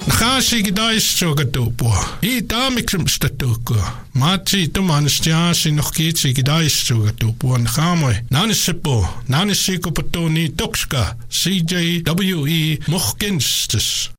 Nakaasi kidaissugatupua. I taamiksumstatuukua. Maatsi tumanstiaasi nohkiitsi kidaissugatupua nakaamoi. Nanissepo, nanissikuputuuni tokska. CJWE Mohkenstes.